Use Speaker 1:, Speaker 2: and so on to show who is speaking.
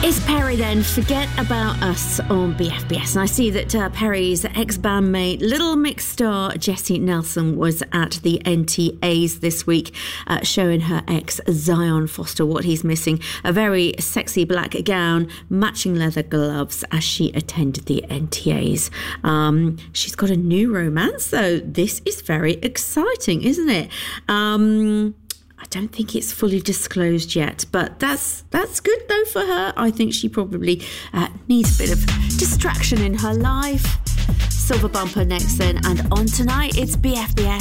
Speaker 1: It's Perry then, Forget About Us on BFBS. And I see that Perry's ex-bandmate, Little Mix star Jessie Nelson was at the NTAs this week, showing her ex Zion Foster what he's missing. A very sexy black gown, matching leather gloves as she attended the NTAs. She's got a new romance, so this is very exciting, isn't it? I don't think it's fully disclosed yet, but that's good though for her. I think she probably needs a bit of distraction in her life. Silver Bumper next then, and on tonight it's BFBS.